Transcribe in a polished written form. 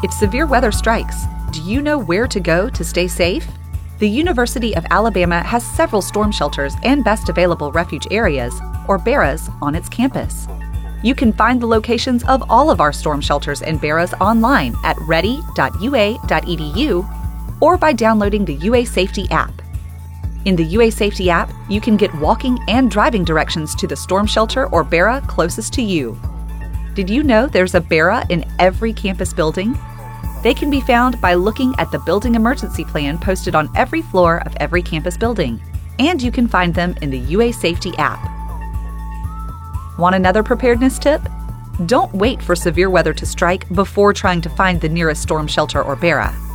If severe weather strikes, do you know where to go to stay safe? The University of Alabama has several storm shelters and best available refuge areas, or BARAs, on its campus. You can find the locations of all of our storm shelters and BARAs online at ready.ua.edu or by downloading the UA Safety app. In the UA Safety app, you can get walking and driving directions to the storm shelter or BARA closest to you. Did you know there's a BARA in every campus building? They can be found by looking at the building emergency plan posted on every floor of every campus building, and you can find them in the UA Safety app. Want another preparedness tip? Don't wait for severe weather to strike before trying to find the nearest storm shelter or BARA.